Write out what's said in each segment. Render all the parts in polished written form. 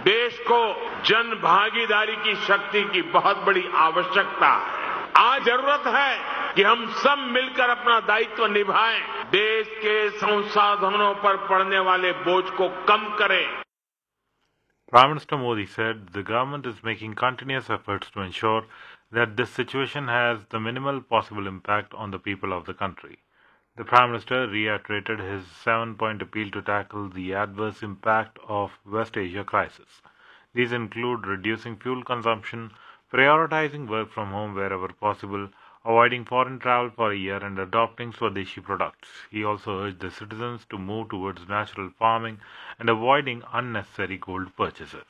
देश को जन भागीदारी की शक्ति की बहुत बड़ी आवश्यकता है। आज जरूरत है कि हम सब मिलकर अपना दायित्व निभाएं, देश के संसाधनों पर पड़ने वाले बोझ को कम करें। Prime Minister Modi said the government is making continuous efforts to ensure that this situation has the minimal possible impact on the people of the country. The Prime Minister reiterated his 7-point appeal to tackle the adverse impact of West Asia crisis. These include reducing fuel consumption, prioritizing work from home wherever possible, avoiding foreign travel for a year, and adopting Swadeshi products. He also urged the citizens to move towards natural farming and avoiding unnecessary gold purchases.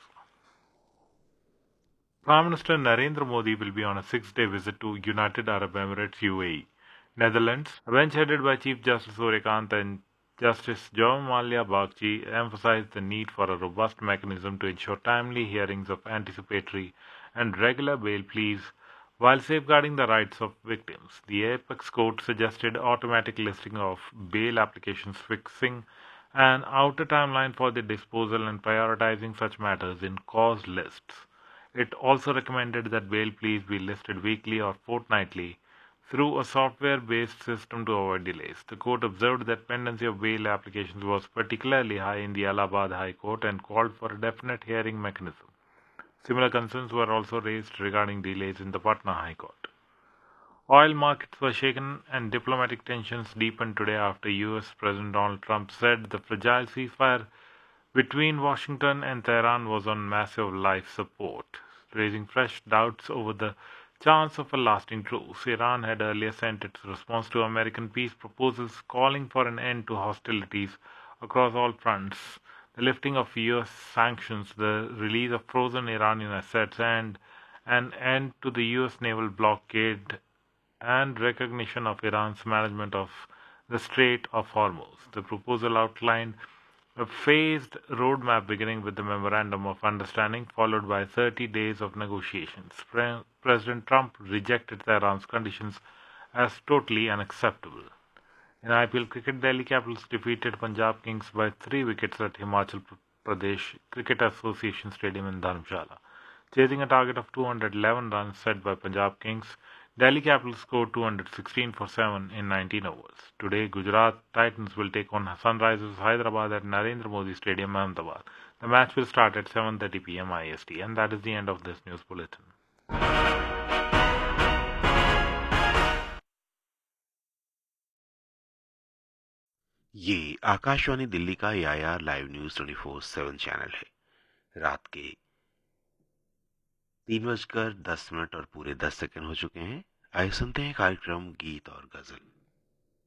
Prime Minister Narendra Modi will be on a 6-day visit to United Arab Emirates UAE. Netherlands. A bench headed by Chief Justice Surya and Justice John Malia Bagchi emphasized the need for a robust mechanism to ensure timely hearings of anticipatory and regular bail pleas while safeguarding the rights of victims. The Apex Court suggested automatic listing of bail applications, fixing an outer timeline for the disposal and prioritizing such matters in cause lists. It also recommended that bail pleas be listed weekly or fortnightly through a software-based system to avoid delays. The court observed that pendency of bail applications was particularly high in the Allahabad High Court and called for a definite hearing mechanism. Similar concerns were also raised regarding delays in the Patna High Court. Oil markets were shaken and diplomatic tensions deepened today after US President Donald Trump said the fragile ceasefire between Washington and Tehran was on massive life support, raising fresh doubts over the chance of a lasting truce. Iran had earlier sent its response to American peace proposals calling for an end to hostilities across all fronts. The lifting of US sanctions, the release of frozen Iranian assets, and an end to the US naval blockade and recognition of Iran's management of the Strait of Hormuz. The proposal outlined a phased roadmap beginning with the Memorandum of Understanding, followed by 30 days of negotiations. President Trump rejected Tehran's conditions as totally unacceptable. In IPL cricket, Delhi Capitals defeated Punjab Kings by 3 wickets at Himachal Pradesh Cricket Association Stadium in Dharamshala. Chasing a target of 211 runs set by Punjab Kings, Delhi Capitals scored 216 for 7 in 19 overs. Today, Gujarat Titans will take on Sunrisers Hyderabad at Narendra Modi Stadium, Ahmedabad. The match will start at 7:30 p.m. IST, and that is the end of this news bulletin. ये आकाशवाणी दिल्ली का यार live news 24/7 channel है। रात के 3:10 और पूरे 10 second हो चुके हैं। आइए सुनते हैं कार्यक्रम गीत और गजल।